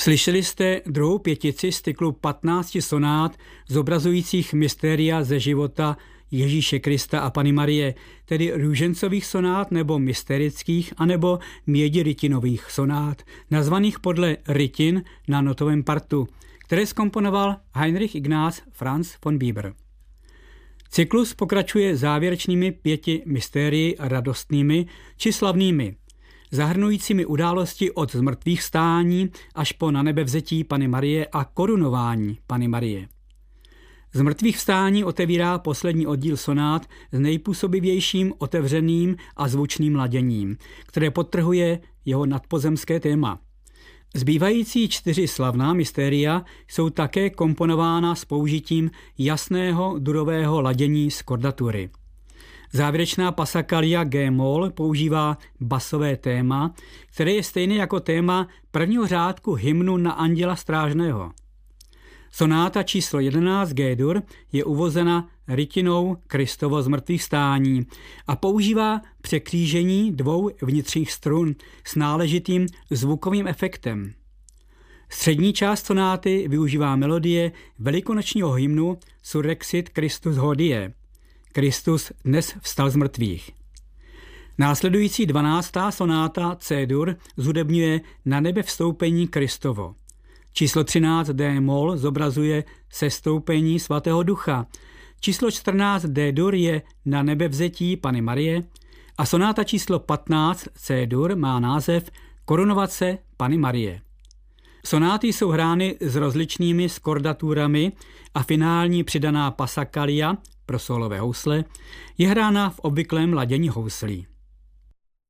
Slyšeli jste druhou pětici z cyklu 15 sonát zobrazujících mystéria ze života Ježíše Krista a Panny Marie, tedy růžencových sonát nebo mysterických anebo mědirytinových sonát, nazvaných podle rytin na notovém partu, které zkomponoval Heinrich Ignaz Franz von Bieber. Cyklus pokračuje závěrečnými 5 mystérii radostnými či slavnými, zahrnujícími události od zmrtvých vstání až po nanebevzetí Panny Marie a korunování Panny Marie. Zmrtvých vstání otevírá poslední oddíl sonát s nejpůsobivějším otevřeným a zvučným laděním, které podtrhuje jeho nadpozemské téma. Zbývající 4 slavná mystéria jsou také komponována s použitím jasného durového ladění z kordatury. Závěrečná Passacaglia G-moll používá basové téma, které je stejné jako téma prvního řádku hymnu na Anděla strážného. Sonáta číslo 11 G-dur je uvozena rytinou Kristovo zmrtvých vstání a používá překřížení 2 vnitřních strun s náležitým zvukovým efektem. Střední část sonáty využívá melodie velikonočního hymnu Surrexit Christus hodie. Kristus dnes vstal z mrtvých. Následující 12. sonáta C-dur zhudebňuje na nebe vstoupení Kristovo. Číslo 13 D-moll zobrazuje sestoupení svatého ducha. Číslo 14 D-dur je na nebevzetí Panny Marie a sonáta číslo 15 C-dur má název Korunovace Panny Marie. Sonáty jsou hrány s rozličnými skordaturami a finální přidaná Passacaglia pro solové housle je hrána v obvyklém ladění houslí.